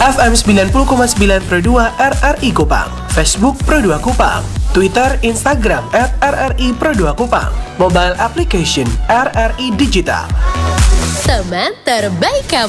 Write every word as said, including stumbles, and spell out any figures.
F M sembilan puluh koma sembilan Pro dua R R I Kupang, Facebook Pro dua Kupang, Twitter, Instagram at R R I Pro dua Kupang, mobile application R R I Digital. Teman terbaik kamu.